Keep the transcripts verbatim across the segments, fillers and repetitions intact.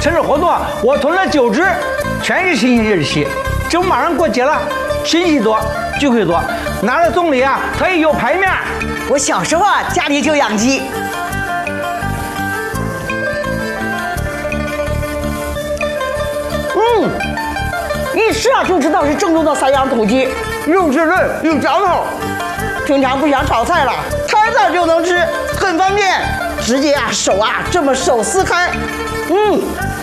趁着活动啊，我囤了九只，全是新鲜日期。这不马上过节了，亲戚多，聚会多，拿着送礼啊，可以有排面。 我小时候啊，家里就养鸡。嗯，一吃啊就知道是正宗的散养土鸡，肉质嫩有嚼头。平常不想炒菜了，摊子就能吃，很方便。直接啊手啊这么手撕开，嗯，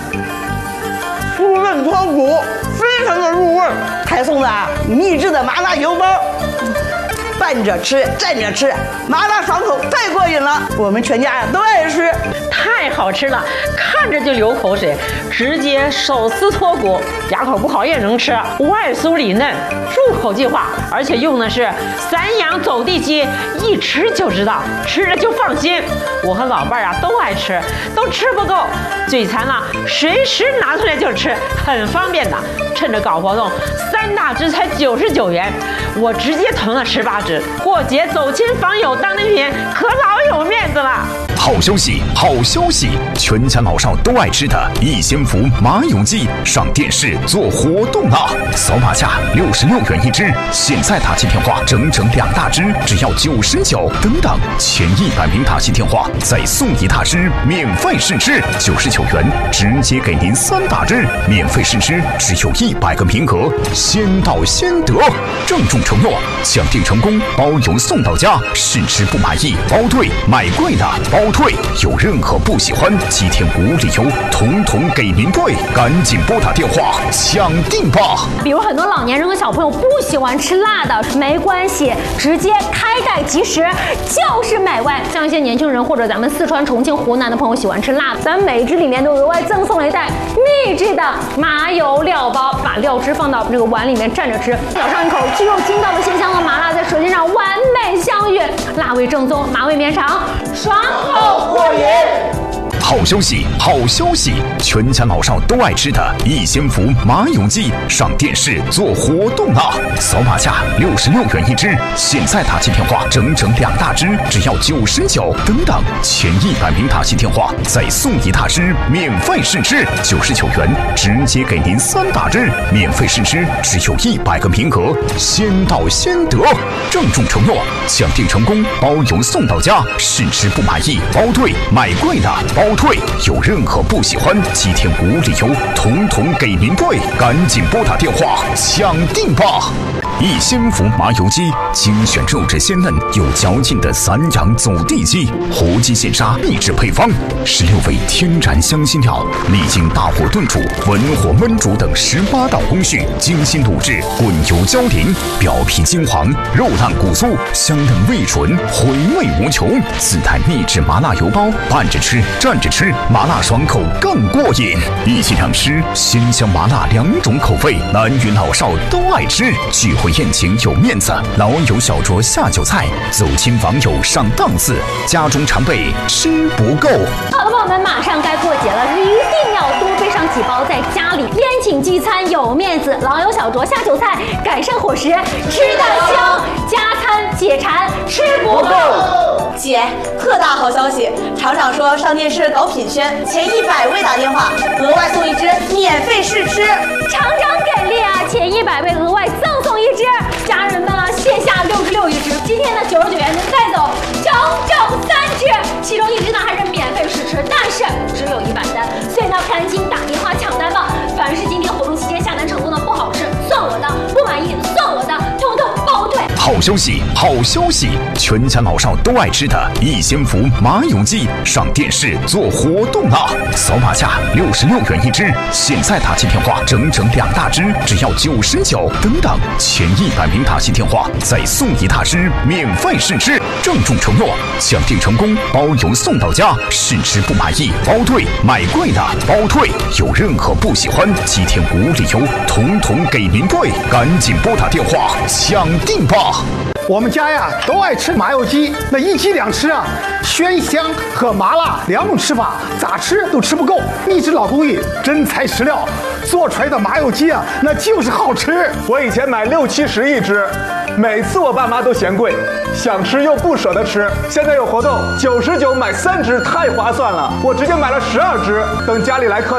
酥嫩脱骨，非常的入味。还送的啊秘制的麻辣油包。拌着吃，蘸着吃，麻辣爽口，太过瘾了！我们全家呀都爱吃， 太好吃了，看着就流口水。直接手撕脱骨，牙口不好也能吃，外酥里嫩，入口即化，而且用的是散养走地鸡，一吃就知道，吃着就放心。我和老伴儿啊都爱吃，都吃不够，嘴馋了随时拿出来就吃，很方便的。趁着搞活动，三大只才九十九元，我直接囤了十八只。过节走亲访友当礼品，可老有面子了。 好消息，好消息！全家老少都爱吃的逸仙福麻油鸡上电视做活动啦！扫码价六十六元一只，现在打进电话整整两大只，只要九十九。等等，前一百名打进电话再送一大只免费试吃，九十九元直接给您三大只免费试吃，只有一百个名额，先到先得。郑重承诺，抢订成功包邮送到家，试吃不满意包退，买贵的包退，有任何不喜欢七天无理由统统给您退，赶紧拨打电话抢订吧。 比如很多老年人和小朋友不喜欢吃辣的，没关系，直接开袋即食，就是美味。像一些年轻人或者咱们四川、重庆、湖南的朋友喜欢吃辣，咱们每一只里面都额外赠送了一袋秘制的麻油料包，把料汁放到这个碗里面蘸着吃，咬上一口，鸡肉筋道的鲜香和麻辣在舌尖上完美相遇，辣味正宗，麻味绵长，爽口过瘾。 好消息，好消息！全家老少都爱吃的逸仙福麻油鸡上电视做活动啦！扫码价六十六元一只，现在打进电话整整两大只，只要九十九。等等，前一百名打进电话再送一大只免费试吃，九十九元直接给您三大只免费试吃，只有一百个名额，先到先得。郑重承诺，抢订成功包邮送到家，试吃不满意包退，买贵的包退，有任何不喜欢七天无理由统统给您退，赶紧拨打电话抢订吧。逸仙福麻油鸡，精选肉质鲜嫩有嚼劲的散养走地鸡，活鸡现杀秘制配方，十六味天然香辛料，历经大火炖煮、文火焖煮等十八道工序，精心卤制，滚油焦淋，表皮金黄，肉烂骨酥，香嫩味纯，回味无穷。自带秘制麻辣油包，拌着吃，蘸着吃，麻辣爽口更过瘾。一起两吃鲜香麻辣两种口味，男女老少都爱吃。聚会宴请有面子，老友小酌下酒菜，走亲访友上档次，家中常备吃不够。 好的，朋友们，马上该过节了，一定要多备上几包，在家里宴请聚餐有面子，老友小酌下酒菜，改善伙食，吃得香，加餐解馋，吃不够。 姐，特大好消息！厂长说上电视搞品宣，前一百位打电话，额外送一只免费试吃。 厂长给力啊！前一百位额外赠送一只，家人们啊，线下六十六一只，今天的九十九元能带走整整三只，其中一只呢还是免费试吃，但是只有一百单，所以呢赶紧打电话抢单吧！凡是今天活动期间下单成功的不好吃算我的，不满意算我的，统统包退。 好消息，好消息！全家老少都爱吃的逸仙福麻油鸡上电视做活动啦！扫码价六十六元一只，现在打进电话整整两大只，只要九十九。等等，前一百名打进电话再送一大只免费试吃。郑重承诺，抢订成功包邮送到家，试吃不满意包退，买贵的包退，有任何不喜欢七天无理由统统给您退，赶紧拨打电话抢订吧。 我们家呀都爱吃麻油鸡，那一鸡两吃啊，鲜香和麻辣两种吃法，咋吃都吃不够。秘制老工艺，真材实料，做出来的麻油鸡啊，那就是好吃。 我以前买六七十一只，每次我爸妈都嫌贵，想吃又不舍得吃。现在有活动，九十九买三只，太划算了。我直接买了十二只，等家里来客。